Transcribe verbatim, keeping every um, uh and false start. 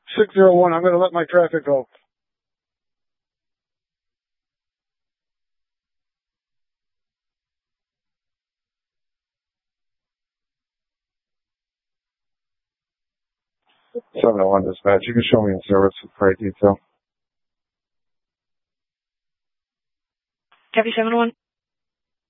six zero one, I'm going to let my traffic go. seven oh one dispatch, you can show me in service with freight detail. Copy seven oh one.